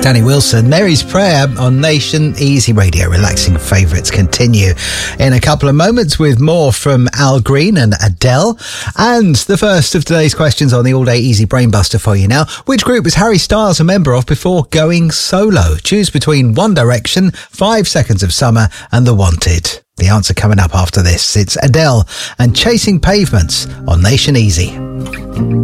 Danny Wilson, Mary's Prayer on Nation Easy Radio. Relaxing favourites continue in a couple of moments with more from Al Green and Adele. And the first of today's questions on the All Day Easy Brainbuster for you now. Which group was Harry Styles a member of before going solo? Choose between One Direction, 5 Seconds of Summer and The Wanted. The answer coming up after this. It's Adele and Chasing Pavements on Nation Easy.